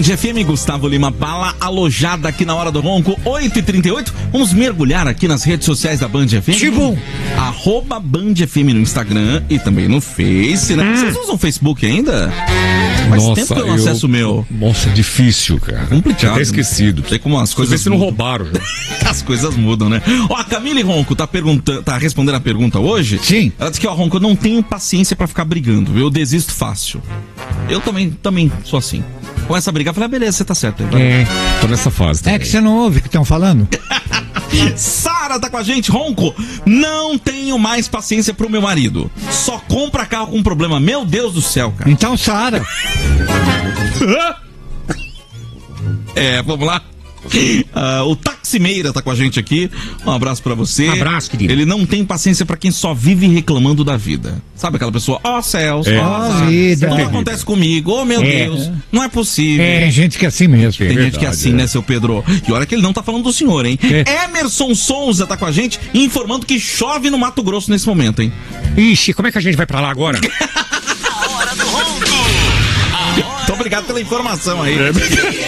FM, Gustavo Lima, bala alojada aqui na Hora do Ronco, 8h38. Vamos mergulhar aqui nas redes sociais da Band FM. Tipo, @Band FM no Instagram e também no Face, né? Vocês usam o Facebook ainda? Faz tempo que eu não acesso o meu. Nossa, difícil, cara. Complicado. Tinha até esquecido. Sei como as coisas. Se não roubaram. As coisas mudam, né? Ó, a Camille Ronco tá respondendo a pergunta hoje. Sim. Ela disse que, ó, Ronco, eu não tenho paciência pra ficar brigando, eu desisto fácil. Eu também sou assim. Começa a brigar, fala, beleza, você tá certo. Tô nessa fase também. É que você não ouve o que estão falando? Sara tá com a gente, Ronco. Não tenho mais paciência pro meu marido. Só compra carro com problema. Meu Deus do céu, cara. Então, Sara. Vamos lá. O Taximeira tá com a gente aqui. Um abraço pra você. Um abraço, querido. Ele não tem paciência pra quem só vive reclamando da vida. Sabe aquela pessoa, céus, vida. tudo acontece comigo, oh meu Deus, não é possível. Tem gente que é assim mesmo. Tem gente que é assim, né, seu Pedro? E olha que ele não tá falando do senhor, hein? Emerson Souza tá com a gente, informando que chove no Mato Grosso nesse momento, hein? Ixi, como é que a gente vai pra lá agora? A Hora do Ronco. Muito obrigado pela informação aí.